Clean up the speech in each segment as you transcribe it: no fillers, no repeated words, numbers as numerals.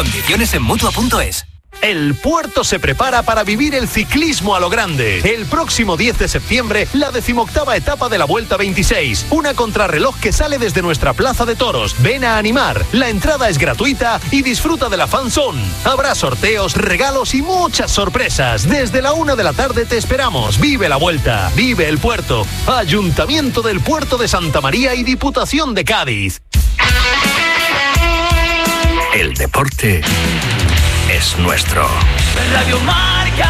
Condiciones en Mutua.es. El puerto se prepara para vivir el ciclismo a lo grande. El próximo 10 de septiembre, la 18ª etapa de la Vuelta 26. Una contrarreloj que sale desde nuestra plaza de toros. Ven a animar. La entrada es gratuita y disfruta de la fan zone. Habrá sorteos, regalos y muchas sorpresas. Desde la 1 de la tarde te esperamos. Vive la Vuelta. Vive el puerto. Ayuntamiento del Puerto de Santa María y Diputación de Cádiz. El deporte es nuestro. Radio Marca.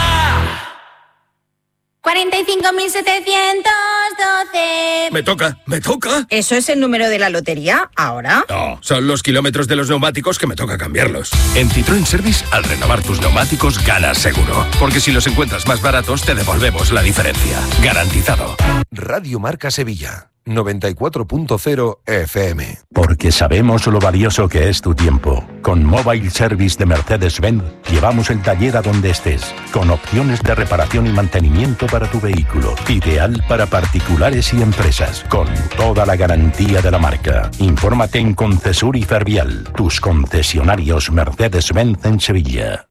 45.712. Me toca. ¿Eso es el número de la lotería ahora? No, son los kilómetros de los neumáticos que me toca cambiarlos. En Citroën Service, al renovar tus neumáticos, ganas seguro. Porque si los encuentras más baratos, te devolvemos la diferencia. Garantizado. Radio Marca Sevilla. 94.0 FM. Porque sabemos lo valioso que es tu tiempo. Con Mobile Service de Mercedes-Benz llevamos el taller a donde estés, con opciones de reparación y mantenimiento para tu vehículo. Ideal para particulares y empresas, con toda la garantía de la marca. Infórmate en Concesur y Fervial, tus concesionarios Mercedes-Benz en Sevilla.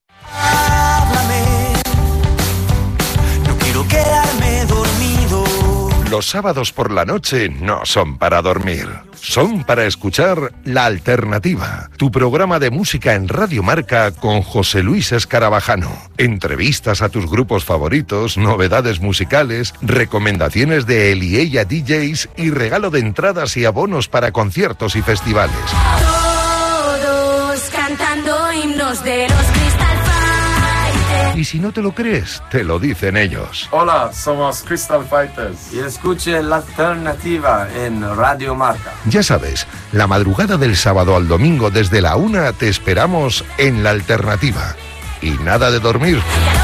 No quiero quedarme dormido. Los sábados por la noche no son para dormir, son para escuchar La Alternativa, tu programa de música en Radio Marca con José Luis Escarabajano. Entrevistas a tus grupos favoritos, novedades musicales, recomendaciones de él y ella DJs y regalo de entradas y abonos para conciertos y festivales. Todos cantando himnos de los Crystal Fighters. Y si no te lo crees, te lo dicen ellos. Hola, somos Crystal Fighters. Y escuche La Alternativa en Radio Marca. Ya sabes, la madrugada del sábado al domingo desde la 1 te esperamos en La Alternativa. Y nada de dormir.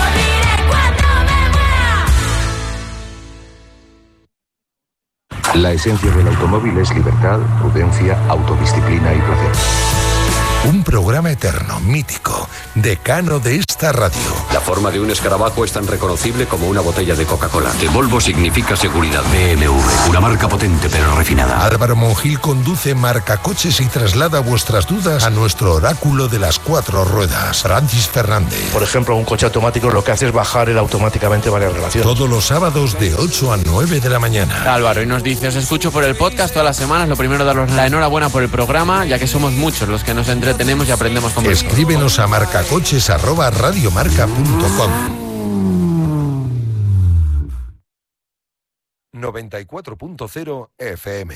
La esencia del automóvil es libertad, prudencia, autodisciplina y placer. Un programa eterno, mítico, decano de esta radio. La forma de un escarabajo es tan reconocible como una botella de Coca-Cola. De Volvo significa seguridad. BMW, una marca potente pero refinada. Álvaro Monjil conduce Marcacoches y traslada vuestras dudas a nuestro oráculo de las 4 ruedas, Francis Fernández. Por ejemplo, un coche automático lo que hace es bajar él automáticamente varias relaciones. Todos los sábados de 8 a 9 de la mañana. Álvaro, y nos dice, os escucho por el podcast todas las semanas. Lo primero, daros la enhorabuena por el programa, ya que somos muchos los que nos entretenemos y aprendemos con vosotros. Escríbenos a marcacoches@radiomarca.com. 94.0 FM.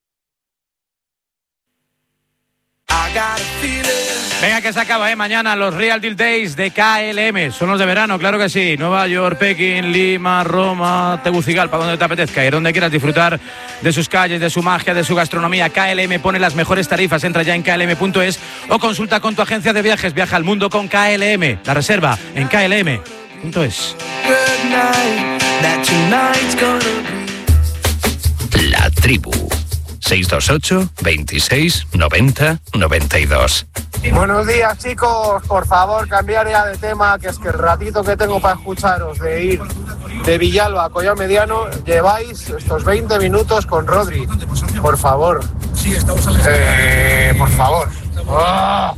Venga, que se acaba, mañana los Real Deal Days de KLM. Son los de verano, claro que sí. Nueva York, Pekín, Lima, Roma, Tegucigalpa, donde te apetezca ir, donde quieras disfrutar de sus calles, de su magia, de su gastronomía. KLM pone las mejores tarifas. Entra ya en klm.es o consulta con tu agencia de viajes. Viaja al mundo con KLM. La reserva en klm.es. La Tribu. 628 26 90 92. Buenos días, chicos. Por favor, cambiar ya de tema, que es que el ratito que tengo para escucharos de ir de Villalba a Collao Mediano, lleváis estos 20 minutos con Rodri. Por favor. Por favor. ¡Oh!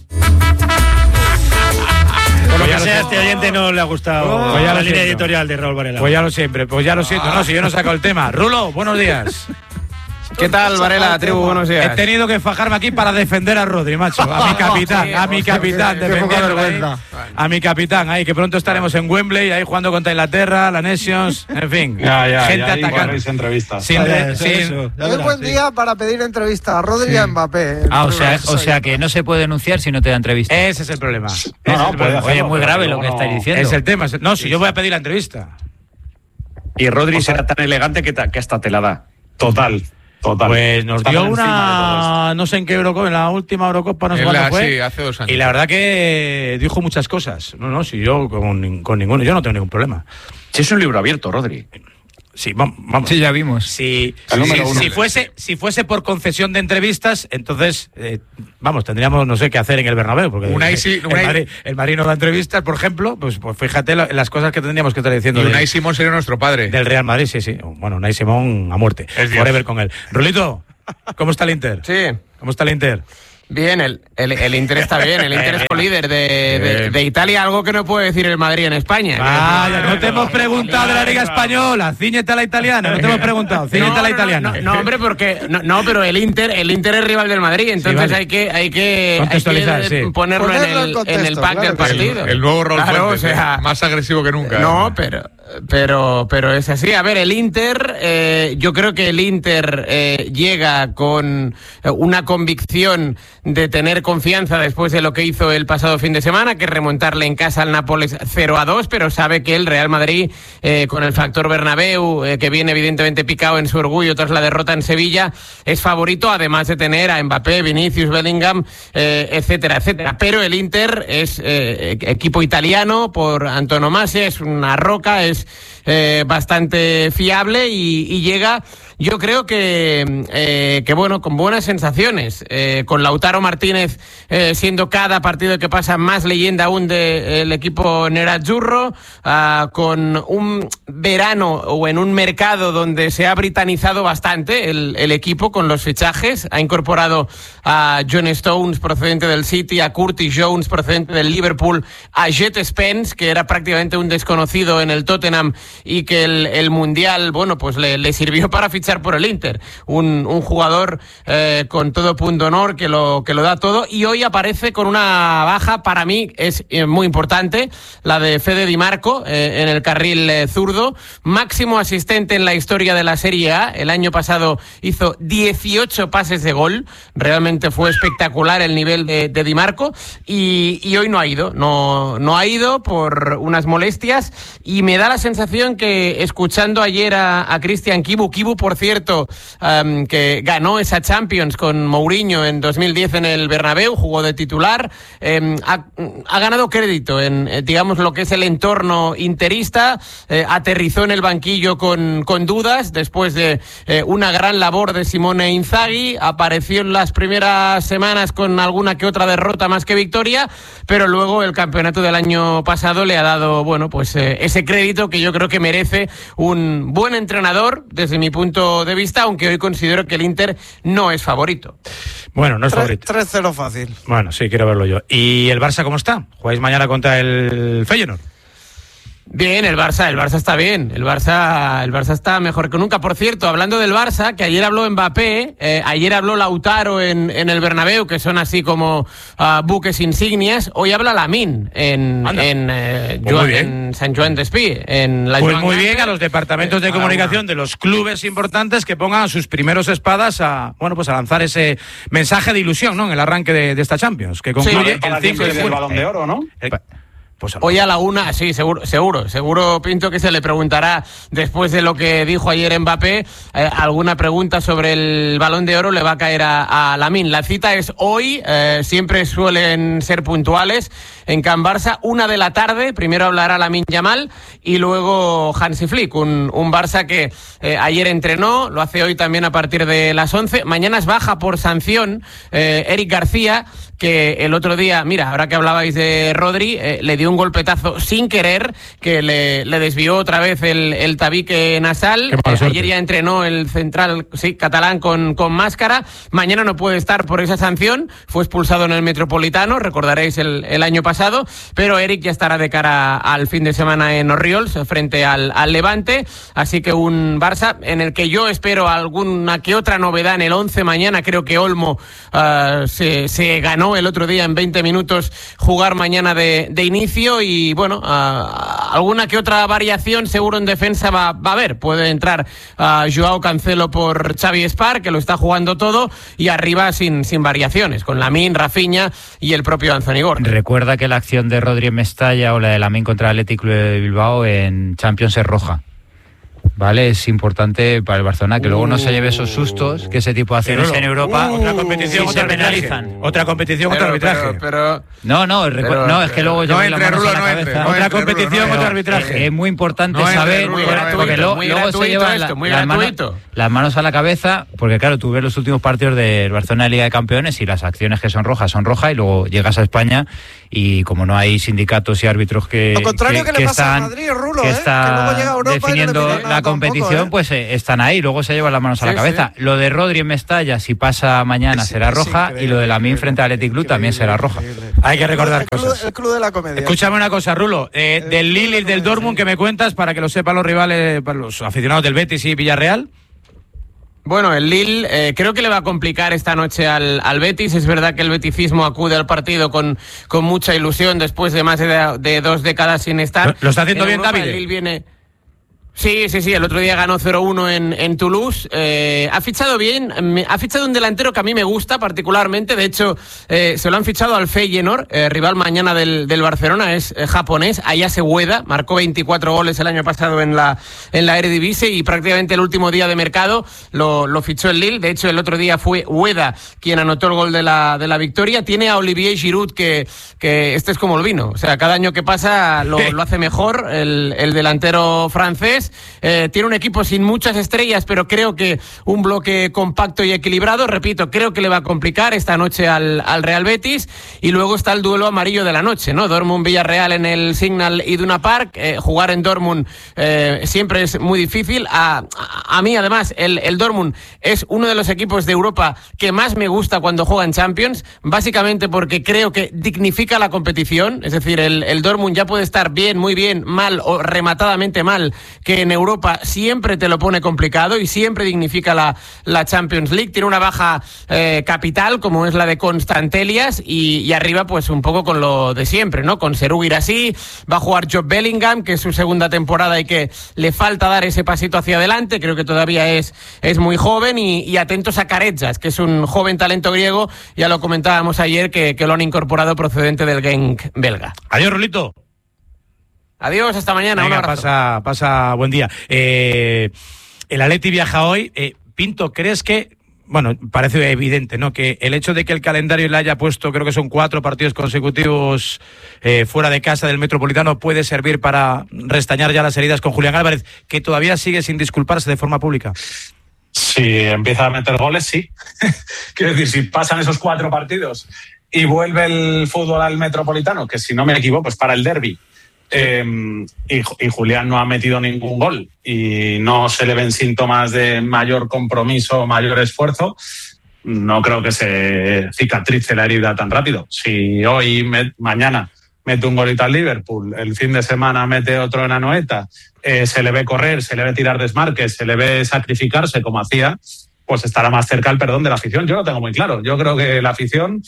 Por lo que sea, a este oyente no le ha gustado la línea editorial de Raúl Varela. Pues ya lo siento. No, si yo no saco el tema. Rulo, buenos días. ¿Qué tal, Varela, Tribu? Buenos días. He tenido que fajarme aquí para defender a Rodri, macho. A mi capitán, defendiéndolo ahí. A mi capitán, ahí, que pronto estaremos en Wembley, ahí jugando contra Inglaterra, la Nations, en fin. Gente atacando. Es buen día para pedir entrevista a Rodri y a Mbappé. O sea que no se puede denunciar si no te da entrevista. Ese es el problema. Oye, es muy grave lo que estáis diciendo. Es el tema. No, si yo voy a pedir la entrevista. Y Rodri será tan elegante que hasta te la da. Total. Pues nos dio una, no sé en qué Eurocopa, en la última Eurocopa, no sé cuándo fue. Sí, hace 2 años. Y la verdad que dijo muchas cosas. No, si yo con ninguno, yo no tengo ningún problema. Si es un libro abierto, Rodri. Sí, vamos. Sí, ya vimos. Si fuese por concesión de entrevistas, entonces, tendríamos no sé qué hacer en el Bernabéu. Porque el Madrid no da entrevistas, por ejemplo, pues fíjate las cosas que tendríamos que estar diciendo. Y Unai Simón sería nuestro padre. Del Real Madrid, sí. Bueno, Unai Simón a muerte. Forever con él. Rolito, ¿cómo está el Inter? Sí. ¿Cómo está el Inter? Bien, el Inter está bien, el Inter es líder de Italia, algo que no puede decir el Madrid en España. Vaya, no te hemos preguntado de la Liga Española, ciñete a la italiana, no te hemos preguntado, ciñete a la italiana. No, hombre, porque pero el Inter es rival del Madrid, entonces sí, vale. hay que ponerlo en el pack del partido. El nuevo Rolf Fuentes, o sea, más agresivo que nunca. No, pero es así. A ver, el Inter, yo creo que el Inter llega con una convicción de tener confianza después de lo que hizo el pasado fin de semana, que es remontarle en casa al Nápoles 0-2, pero sabe que el Real Madrid, con el factor Bernabéu, que viene evidentemente picado en su orgullo tras la derrota en Sevilla, es favorito, además de tener a Mbappé, Vinicius, Bellingham, etcétera, etcétera. Pero el Inter es equipo italiano por antonomasia, es una roca, es bastante fiable y llega, yo creo que bueno, con buenas sensaciones, con Lautaro Martínez siendo cada partido que pasa más leyenda aún del equipo nerazzurro, con un verano o en un mercado donde se ha britanizado bastante el equipo con los fichajes, ha incorporado a John Stones procedente del City, a Curtis Jones procedente del Liverpool, a Jet Spence, que era prácticamente un desconocido en el Tottenham y que el Mundial, bueno, pues le sirvió para fichar por el Inter, un jugador con todo punto honor que lo da todo, y hoy aparece con una baja, para mí es muy importante, la de Fede Di Marco en el carril zurdo, máximo asistente en la historia de la Serie A, el año pasado hizo 18 pases de gol, realmente fue espectacular el nivel de Di Marco, y hoy no ha ido por unas molestias, y me da la sensación que, escuchando ayer a Christian Kibu, por cierto, que ganó esa Champions con Mourinho en 2010 en el Bernabéu, jugó de titular, ha ganado crédito en, digamos, lo que es el entorno interista, aterrizó en el banquillo con dudas, después de una gran labor de Simone Inzaghi, apareció en las primeras semanas con alguna que otra derrota más que victoria, pero luego el campeonato del año pasado le ha dado, bueno, pues ese crédito que yo creo que merece un buen entrenador desde mi punto de vista, aunque hoy considero que el Inter no es favorito. Bueno, no es favorito. 3-0 fácil. Bueno, sí, quiero verlo yo. ¿Y el Barça cómo está? ¿Jugáis mañana contra el Feyenoord? Bien, el Barça está bien, el Barça está mejor que nunca. Por cierto, hablando del Barça, que ayer habló Mbappé, ayer habló Lautaro en el Bernabéu, que son así como buques insignias, hoy habla Lamine en San Joan d'Espí, en la pues muy bien a los departamentos de comunicación de los clubes importantes que pongan a sus primeros espadas a lanzar ese mensaje de ilusión, ¿no?, en el arranque de esta Champions, que concluye el 5 de el Balón de Oro, ¿no? Pues hoy a la 1, sí, seguro, Pinto, que se le preguntará, después de lo que dijo ayer Mbappé, alguna pregunta sobre el Balón de Oro le va a caer a Lamine. La cita es hoy, siempre suelen ser puntuales, en Can Barça, 1 de la tarde, primero hablará Lamine Yamal y luego Hansi Flick, un Barça que ayer entrenó, lo hace hoy también a partir de las 11, mañana es baja por sanción Eric García, que el otro día, mira, ahora que hablabais de Rodri, le dio un golpetazo sin querer, que le desvió otra vez el tabique nasal. Ayer ya entrenó el central catalán con máscara. Mañana no puede estar por esa sanción. Fue expulsado en el Metropolitano, recordaréis el año pasado. Pero Eric ya estará de cara al fin de semana en Orriols, frente al Levante. Así que un Barça en el que yo espero alguna que otra novedad en el 11 mañana. Creo que Olmo se ganó el otro día en 20 minutos jugar mañana de inicio, y bueno, alguna que otra variación seguro en defensa va a haber. Puede entrar Joao Cancelo por Xavi Espar, que lo está jugando todo, y arriba sin variaciones, con Lamine, Rafinha y el propio Anthony Gordon. Recuerda que la acción de Rodri en Mestalla o la de Lamine contra el Athletic Club de Bilbao en Champions es roja. Vale, es importante para el Barcelona que luego no se lleve esos sustos que ese tipo de acciones en Europa otra competición, se penalizan. Otra competición, otro arbitraje. No, es que luego no entre, Rulo, no entre. Otra competición, otro arbitraje. Es muy importante saber, porque luego se llevan las manos a la cabeza, porque claro, tú ves los últimos partidos del Barcelona de Liga de Campeones y las acciones que son rojas, y luego llegas a España y como no hay sindicatos y árbitros que lo contrario que le pasa a Madrid, Rulo, que luego llega a Europa definiendo la competición, pues están ahí, luego se llevan las manos a la cabeza. Lo de Rodri en Mestalla, si pasa mañana, será roja, y lo de Lamine frente al Athletic Club también será roja. Hay que recordar cosas. El club de la comedia. Escúchame una cosa, Rulo, del Lille y del Dortmund, que me cuentas para que lo sepan los rivales, para los aficionados del Betis y Villarreal. Bueno, el Lille creo que le va a complicar esta noche al Betis. Es verdad que el beticismo acude al partido con mucha ilusión después de más de 2 décadas sin estar. Lo está haciendo bien, David. El Lille viene... Sí, el otro día ganó 0-1 en Toulouse. Ha fichado bien, ha fichado un delantero que a mí me gusta particularmente. De hecho, se lo han fichado al Feyenoord, rival mañana del Barcelona, es japonés, Ayase Ueda, marcó 24 goles el año pasado en la Eredivisie y prácticamente el último día de mercado lo fichó el Lille. De hecho, el otro día fue Ueda quien anotó el gol de la victoria. Tiene a Olivier Giroud que este es como el vino, o sea, cada año que pasa lo hace mejor el delantero francés. Tiene un equipo sin muchas estrellas, pero creo que un bloque compacto y equilibrado. Repito, creo que le va a complicar esta noche al Real Betis. Y luego está el duelo amarillo de la noche, ¿no? Dortmund-Villarreal en el Signal Iduna Park. Jugar en Dortmund siempre es muy difícil. A mí, además, el Dortmund es uno de los equipos de Europa que más me gusta cuando juega en Champions, básicamente porque creo que dignifica la competición. Es decir, el Dortmund ya puede estar bien, muy bien, mal o rematadamente mal, que en Europa siempre te lo pone complicado y siempre dignifica la Champions League. Tiene una baja capital como es la de Constantelias y arriba pues un poco con lo de siempre, ¿no? Con Serhou Guirassy, va a jugar Job Bellingham, que es su segunda temporada y que le falta dar ese pasito hacia adelante. Creo que todavía es muy joven y atentos a Karetjas, que es un joven talento griego, ya lo comentábamos ayer que lo han incorporado procedente del Genk belga. Adiós, Rulito. Adiós, hasta mañana. Venga, un abrazo. pasa buen día. El Atleti viaja hoy. Pinto, ¿crees que, bueno, parece evidente, ¿no?, que el hecho de que el calendario le haya puesto, creo que son 4 partidos consecutivos fuera de casa del Metropolitano, puede servir para restañar ya las heridas con Julián Álvarez, que todavía sigue sin disculparse de forma pública? Si empieza a meter goles, sí. Quiero decir, si pasan esos 4 partidos y vuelve el fútbol al Metropolitano, que si no me equivoco es para el derbi, y Julián no ha metido ningún gol y no se le ven síntomas de mayor compromiso, mayor esfuerzo, no creo que se cicatrice la herida tan rápido. Si hoy, mañana, mete un golito al Liverpool, el fin de semana mete otro en Anoeta, se le ve correr, se le ve tirar desmarques, se le ve sacrificarse como hacía, pues estará más cerca el perdón de la afición. Yo lo tengo muy claro. Yo creo que la afición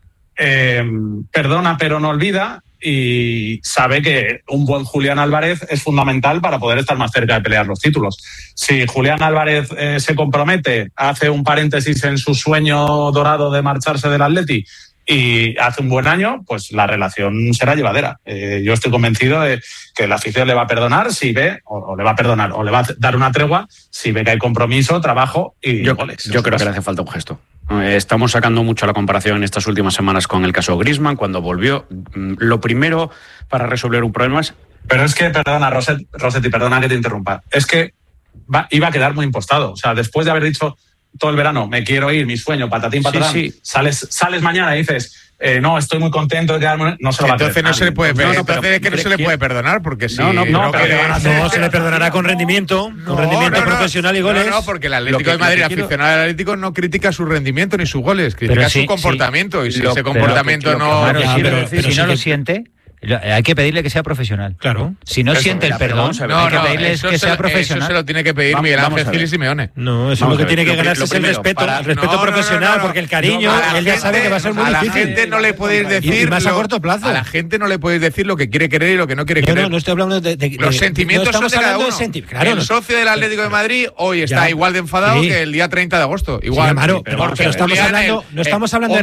perdona pero no olvida, y sabe que un buen Julián Álvarez es fundamental para poder estar más cerca de pelear los títulos. Si Julián Álvarez se compromete, hace un paréntesis en su sueño dorado de marcharse del Atleti y hace un buen año, pues la relación será llevadera. Yo estoy convencido de que la afición le va a perdonar si ve, o le va a perdonar, o le va a dar una tregua si ve que hay compromiso, trabajo y goles. Yo creo que le hace falta un gesto. Estamos sacando mucho la comparación en estas últimas semanas con el caso Griezmann, cuando volvió. Lo primero para resolver un problema es... Pero es que, perdona, Rossetti, perdona que te interrumpa, es que iba a quedar muy impostado. O sea, después de haber dicho todo el verano, me quiero ir, mi sueño, patatín, patatán, sí. Sales mañana y dices... no, estoy muy contento de quedarme. No se lo va a creer. Entonces no se le puede perdonar. Entonces es que no se le puede perdonar, porque si no se le perdonará con rendimiento, profesional y goles. No, porque el Atlético de Madrid, aficionado al Atlético, no critica su rendimiento ni sus goles, critica su comportamiento. Y si ese comportamiento no... Pero si no lo siente... Hay que pedirle que sea profesional. Claro. Si no siente el perdón, hay que pedirle que sea profesional. Eso se lo tiene que pedir Miguel Ángel Gil y Simeone. No, eso es lo que tiene que ganarse es el respeto. El respeto profesional, porque el cariño, él ya sabe que va a ser muy difícil. A la gente no le podéis decir... Y más a corto plazo. A la gente no le podéis decir lo que quiere querer y lo que no quiere querer. No estoy hablando de los sentimientos son de cada uno. El socio del Atlético de Madrid hoy está igual de enfadado que el día 30 de agosto. Igual. Pero no estamos hablando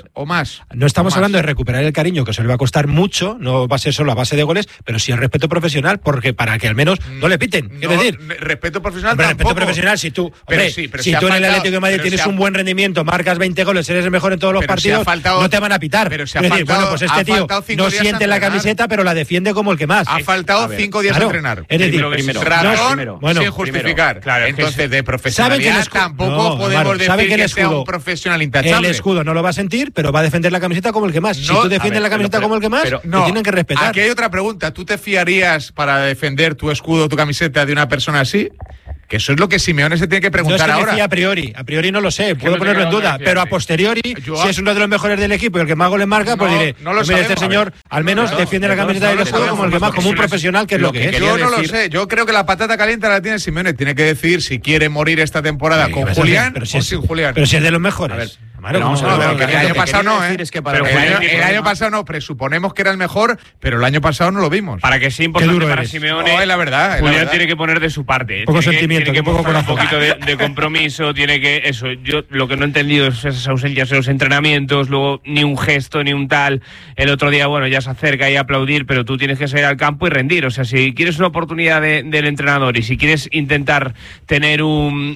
de recuperar el cariño, que eso le va a costar mucho, no va a ser solo a base de goles, pero sí el respeto profesional, porque para que al menos no le piten. Es decir, respeto profesional tampoco. Respeto profesional, si tú en el Atlético de Madrid tienes un buen rendimiento, marcas 20 goles, eres el mejor en toros los partidos, no te van a pitar. Pero si decir, bueno, pues este tío no siente la camiseta, pero la defiende como el que más. Ha faltado 5 días a entrenar. Es decir, razón sin justificar. Entonces, de profesionalidad tampoco podemos decir que sea un profesional intachable. El escudo no lo va a sentir, pero va a defender la camiseta como el que más. Si tú defiendes la camiseta como el que más, te tienen tienen que respetar. Aquí hay otra pregunta. ¿Tú te fiarías para defender tu escudo, tu camiseta de una persona así? Que eso es lo que Simeone se tiene que preguntar ahora. No es que me fíe a priori no lo sé, puedo ponerlo en duda, pero a posteriori, si es uno de los mejores del equipo y el que más goles marca, pues diré, este señor al menos defiende la camiseta del escudo como el que más, como un profesional, que es lo que es. Yo no lo sé, yo creo que la patata caliente la tiene Simeone, tiene que decidir si quiere morir esta temporada con Julián o sin Julián. Pero si es de los mejores. El año pasado no, ¿eh? El año pasado no, presuponemos que era el mejor, pero el año pasado no lo vimos. Para que sea importante para Simeone, la verdad, Julián tiene que poner de su parte. Poco sentimiento, tiene que poner un poquito de compromiso, tiene que eso. Yo lo que no he entendido es esas ausencias en los entrenamientos, luego ni un gesto, ni un tal. El otro día, bueno, ya se acerca y aplaudir, pero tú tienes que salir al campo y rendir. O sea, si quieres una oportunidad del entrenador y si quieres intentar tener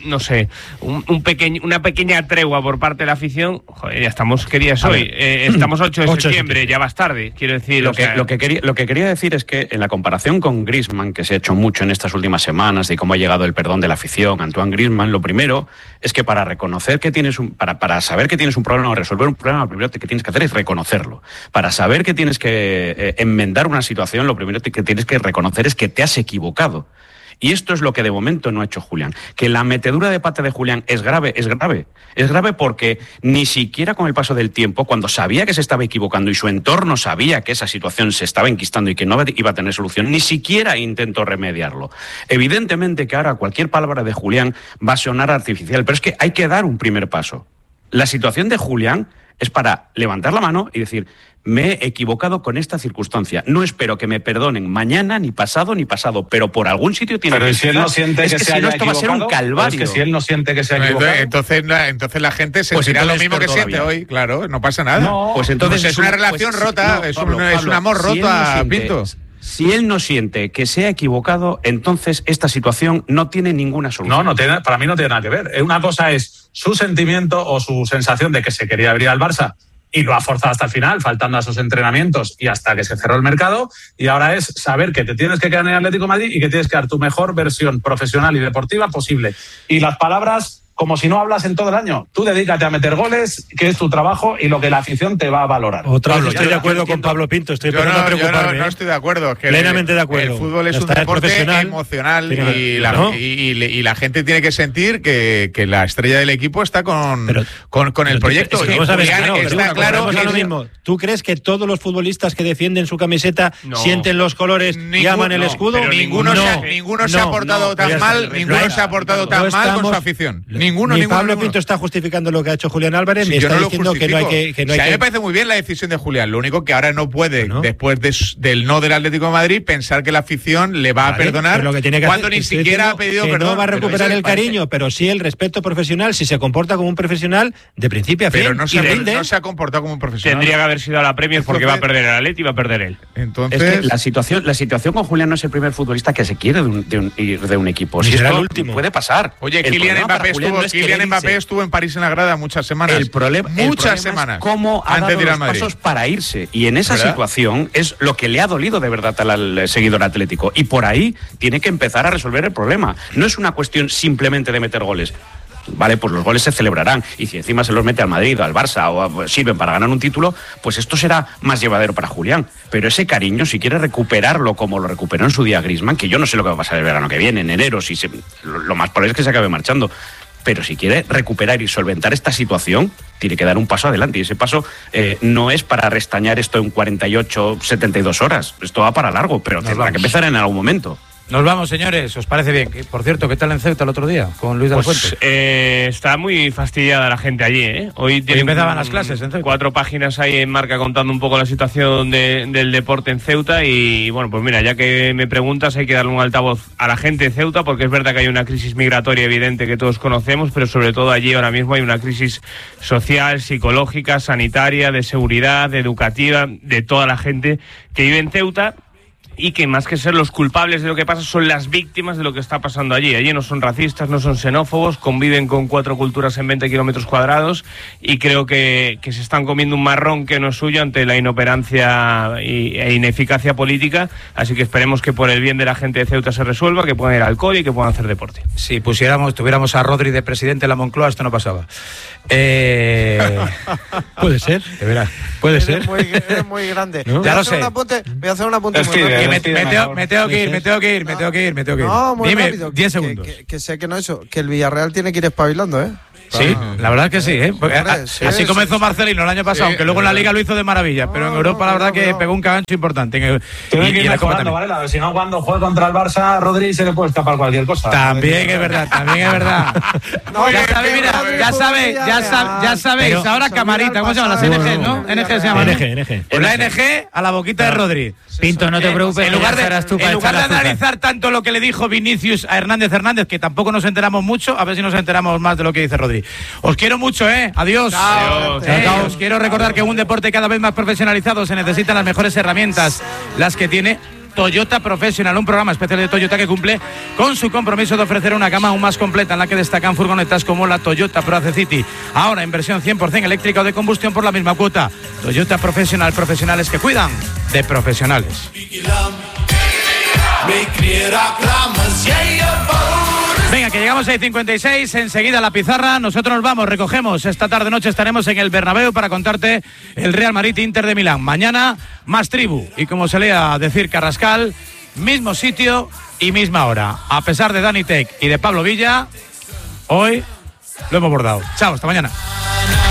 una pequeña tregua por parte de la afición, joder, ya estamos, ¿qué día es hoy? Estamos 8 de septiembre, ya vas tarde, quiero decir. Lo que quería decir es que en la comparación con Griezmann, que se ha hecho mucho en estas últimas semanas, de cómo ha llegado el perdón de la afición, Antoine Griezmann, lo primero es que para reconocer que tienes para saber que tienes un problema o resolver un problema, lo primero que tienes que hacer es reconocerlo. Para saber que tienes que enmendar una situación, lo primero que tienes que reconocer es que te has equivocado. Y esto es lo que de momento no ha hecho Julián. Que la metedura de pata de Julián es grave. Es grave porque ni siquiera con el paso del tiempo, cuando sabía que se estaba equivocando y su entorno sabía que esa situación se estaba enquistando y que no iba a tener solución, ni siquiera intentó remediarlo. Evidentemente que ahora cualquier palabra de Julián va a sonar artificial, pero es que hay que dar un primer paso. La situación de Julián es para levantar la mano y decir: me he equivocado con esta circunstancia. No espero que me perdonen mañana, ni pasado, pero por algún sitio tiene que ser. Pero si él no siente que se haya equivocado, esto va a ser un calvario. Es que si él no siente que se ha equivocado. Entonces la gente sentirá lo mismo que siente hoy, claro, no pasa nada. No, pues entonces es una relación rota, es un amor roto a Pinto. Si él no siente que se ha equivocado, entonces esta situación no tiene ninguna solución. Para mí no tiene nada que ver. Una cosa es su sentimiento o su sensación de que se quería abrir al Barça y lo ha forzado hasta el final, faltando a sus entrenamientos y hasta que se cerró el mercado. Y ahora es saber que te tienes que quedar en el Atlético de Madrid y que tienes que dar tu mejor versión profesional y deportiva posible. Y las palabras, como si no hablas en todo el año. Tú dedícate a meter goles, que es tu trabajo y lo que la afición te va a valorar. Estoy de acuerdo con Pablo Pinto, estoy empezando a preocuparme. Yo no estoy de acuerdo. Plenamente de acuerdo. El fútbol es un deporte emocional y la gente tiene que sentir que la estrella del equipo está con el proyecto. Está claro. Lo mismo. ¿Tú crees que todos los futbolistas que defienden su camiseta sienten los colores y aman el escudo? Ninguno se ha portado tan mal con su afición. Ni Pablo Pinto está justificando lo que ha hecho Julián Álvarez, ni está diciendo que no hay que... A mí me parece muy bien la decisión de Julián, lo único que ahora no puede, después del no del Atlético de Madrid, pensar que la afición le va a perdonar cuando ni siquiera ha pedido perdón. No va a recuperar el cariño, pero sí el respeto profesional, si se comporta como un profesional de principio a fin. Pero no se ha comportado como un profesional. Tendría que haber sido a la Premier porque va a perder el Atleti y va a perder él. Entonces, es que la situación con Julián no es el primer futbolista que se quiere ir de un equipo. Si será el último. Puede pasar. Oye, Kylian Mbappé estuvo en París en la grada muchas semanas. El problema es cómo ha dado los pasos para irse. Y en esa situación es lo que le ha dolido de verdad al seguidor atlético. Y por ahí tiene que empezar a resolver el problema. No es una cuestión simplemente de meter goles. Vale, pues los goles se celebrarán y si encima se los mete al Madrid o al Barça o sirven para ganar un título, pues esto será más llevadero para Julián. Pero ese cariño, si quiere recuperarlo como lo recuperó en su día Griezmann, que yo no sé lo que va a pasar el verano que viene, en enero, lo más probable es que se acabe marchando. Pero si quiere recuperar y solventar esta situación, tiene que dar un paso adelante. Y ese paso no es para restañar esto en 48, 72 horas. Esto va para largo, pero tendrá que empezar en algún momento. Nos vamos, señores, ¿os parece bien? Por cierto, ¿qué tal en Ceuta el otro día con Luis de la Fuente? Está muy fastidiada la gente allí, ¿eh? Hoy empezaban las clases en Ceuta. 4 páginas ahí en Marca contando un poco la situación del deporte en Ceuta y bueno, pues mira, ya que me preguntas hay que darle un altavoz a la gente de Ceuta porque es verdad que hay una crisis migratoria evidente que todos conocemos, pero sobre todo allí ahora mismo hay una crisis social, psicológica, sanitaria, de seguridad, educativa, de toda la gente que vive en Ceuta. y que más que ser los culpables de lo que pasa son las víctimas de lo que está pasando allí. Allí no son racistas, no son xenófobos, conviven con 4 culturas en 20 kilómetros cuadrados y creo que se están comiendo un marrón que no es suyo ante la inoperancia e ineficacia política, así que esperemos que por el bien de la gente de Ceuta se resuelva, que puedan ir al alcohol y que puedan hacer deporte. Si tuviéramos a Rodri de presidente en la Moncloa, esto no pasaba. Puede ser, de verdad. Puede ser. Eres muy grande. ¿No? Ya lo sé. Voy a hacer un apunte muy rápido. Me tengo que ir. No, muy Dime, rápido. 10 segundos. Que sé que no eso, que el Villarreal tiene que ir espabilando, ¿eh? Sí, la verdad es que sí, ¿eh? Así comenzó Marcelino el año pasado, aunque luego en la Liga lo hizo de maravilla, pero en Europa la verdad que pegó un cagancho importante. Tiene que ir mejorando, Varela, si no cuando juegue contra el Barça, Rodri se le puede escapar cualquier cosa. También es verdad. Ya sabéis, ahora camarita, ¿cómo se llama? Las NG, ¿no? NG se llama. NG. Pues la NG a la boquita de Rodri. Pinto, no te preocupes. En lugar de analizar tanto lo que le dijo Vinicius a Hernández, que tampoco nos enteramos mucho, a ver si nos enteramos más de lo que dice Rodri. Os quiero mucho, Adiós. Chao. Os quiero recordar que en un deporte cada vez más profesionalizado se necesitan las mejores herramientas, las que tiene Toyota Professional, un programa especial de Toyota que cumple con su compromiso de ofrecer una gama aún más completa en la que destacan furgonetas como la Toyota Pro-Ace City, ahora en versión 100% eléctrica o de combustión por la misma cuota. Toyota Professional, profesionales que cuidan de profesionales. Venga, que llegamos a 6:56, enseguida la pizarra, nosotros nos vamos, recogemos, esta tarde-noche estaremos en el Bernabéu para contarte el Real Madrid Inter de Milán. Mañana, más tribu, y como se lea decir Carrascal, mismo sitio y misma hora. A pesar de Dani Tech y de Pablo Villa, hoy lo hemos bordado. Chao, hasta mañana.